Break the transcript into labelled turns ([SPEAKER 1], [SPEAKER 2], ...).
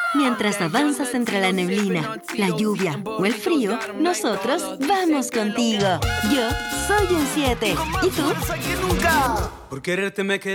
[SPEAKER 1] Mientras avanzas entre la neblina, la lluvia o el frío, nosotros vamos contigo. Yo soy un 7. ¿Y tú?
[SPEAKER 2] Por quererte me quedé.